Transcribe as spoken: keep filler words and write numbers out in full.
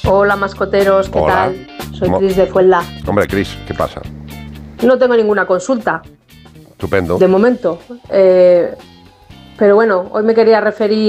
Hola, mascoteros, ¿qué Hola. tal? Soy Mo- Cris de Fuenla. Hombre, Cris, ¿qué pasa? No tengo ninguna consulta, Estupendo. de momento. Eh, pero bueno, hoy me quería referir